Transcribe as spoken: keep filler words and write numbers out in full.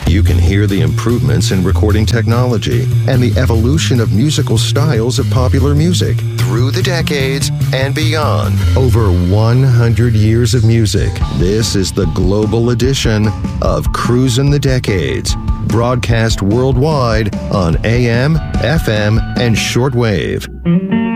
You can hear the improvements in recording technology and the evolution of musical styles of popular music through the decades and beyond. Over one hundred years of music. This is the global edition of Cruisin' the Decades, broadcast worldwide on A M, F M, and shortwave.